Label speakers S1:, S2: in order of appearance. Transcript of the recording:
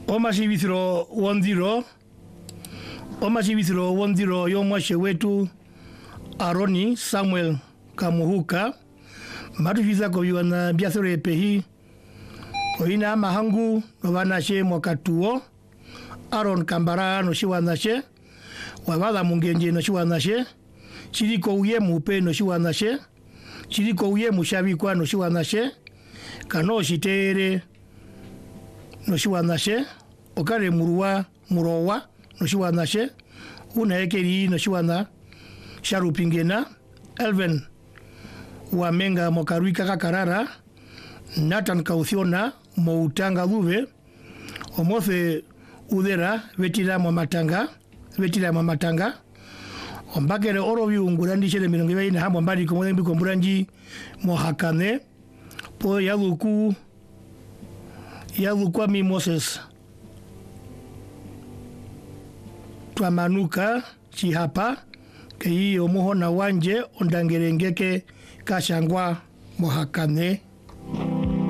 S1: Omasibithiro wondiro yomwashe wetu Aroni Samuel Kamuhuka matufiza kobiwana biathore pehi koina mahangu novanashe mwakatuo Aaron Kambara no shiwanashe wabala mungenje no shiwanashe chiriko uye mupe no shiwanashe chiriko uye mushabikwa no shiwanashe kano shitere no shiwanashe okare murowa no shiwanashe una ekeri no shiwana sharupingena Elven Wamenga mokaruika kakarara Nathan Kauthiona moutanga luve omofe udera vetira mamatanga ombakere orobi ungurandi chere milonge ina hambo mbali komwe mbi komburanji mohakane po yaluku mi Moses twamanuka chihapa kei omuhona wanje ondangerengeke kashangwa mohakane